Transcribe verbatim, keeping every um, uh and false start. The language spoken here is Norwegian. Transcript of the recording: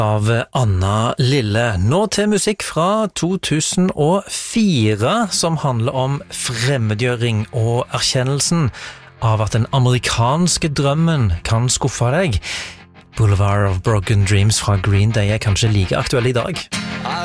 av Anna Lille. Nå til musikk fra to tusen og fire, som handler om fremmedgjøring og erkjennelsen av at den amerikanske drømmen kan skuffe deg. Boulevard of Broken Dreams fra Green Day er kanskje like aktuell i dag.